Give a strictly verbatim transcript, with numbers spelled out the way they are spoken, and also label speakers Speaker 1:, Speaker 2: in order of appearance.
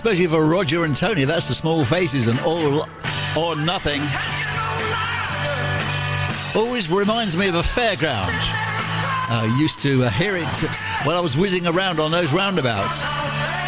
Speaker 1: especially for Roger and Tony. That's the Small Faces and All or Nothing. Always reminds me of a fairground. I used to uh, hear it when I was whizzing around on those roundabouts.